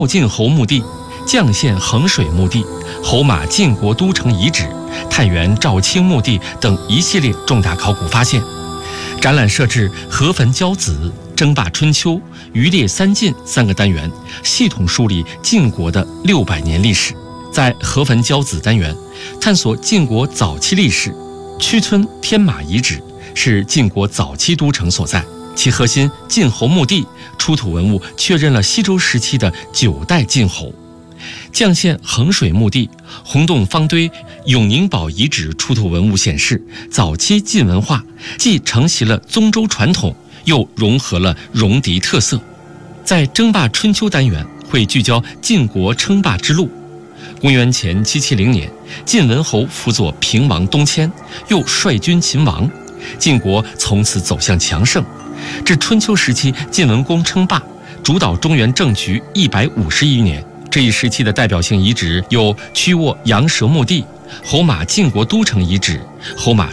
晋侯墓地、绛县衡水墓地、侯马晋国都城遗址、太原赵青墓地等一系列重大考古发现。展览设置河汾交子、争霸春秋、渔猎三晋3个单元，系统梳理晋国的600年历史。在河汾交子单元，探索晋国早期历史。屈村天马遗址是晋国早期都城所在，其核心晋侯墓地出土文物确认了西周时期的9代晋侯。绛县衡水墓地、洪洞方堆永宁堡遗址出土文物显示，早期晋文化既承袭了宗周传统，又融合了戎狄特色。在争霸春秋单元会聚焦晋国称霸之路。公元前770年，晋文侯辅佐平王东迁，又率军秦王，晋国从此走向强盛。至春秋时期，晋文公称霸，主导中原政局150余年。这一时期的代表性遗址有曲沃羊舌墓地、侯马晋国都城遗址、侯马